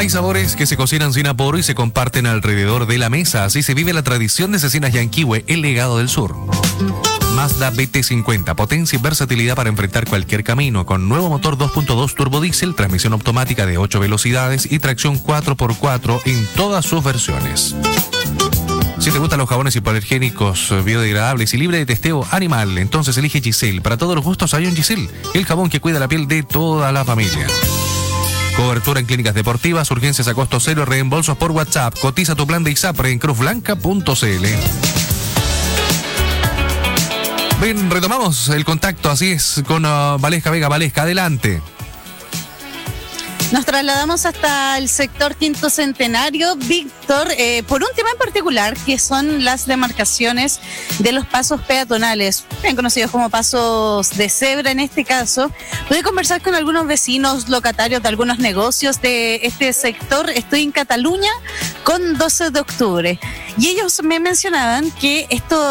Hay sabores que se cocinan sin apuro y se comparten alrededor de la mesa. Así se vive la tradición de Cecinas Yanquihue, el legado del sur. Mazda BT50, potencia y versatilidad para enfrentar cualquier camino, con nuevo motor 2.2 turbodiesel, transmisión automática de 8 velocidades y tracción 4x4 en todas sus versiones. Si te gustan los jabones hipoalergénicos, biodegradables y libre de testeo animal, entonces elige Giselle. Para todos los gustos hay un Giselle, el jabón que cuida la piel de toda la familia. Cobertura en clínicas deportivas, urgencias a costo cero, reembolsos por WhatsApp. Cotiza tu plan de ISAPRE en cruzblanca.cl. Bien, retomamos el contacto, así es, con Valesca Vega. Valesca, adelante. Nos trasladamos hasta el sector Quinto Centenario, Víctor, por un tema en particular, que son las demarcaciones de los pasos peatonales, bien conocidos como pasos de cebra en este caso. Pude conversar con algunos vecinos locatarios de algunos negocios de este sector. Estoy en Cataluña con 12 de octubre. Y ellos me mencionaban que esto